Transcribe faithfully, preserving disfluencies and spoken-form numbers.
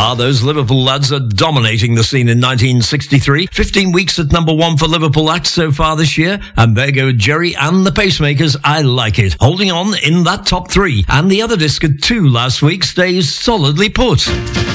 Ah, those Liverpool lads are dominating the scene in nineteen sixty-three. fifteen weeks at number one for Liverpool acts so far this year. And there go Jerry and the Pacemakers, I Like It, holding on in that top three. And the other disc at two last week stays solidly put.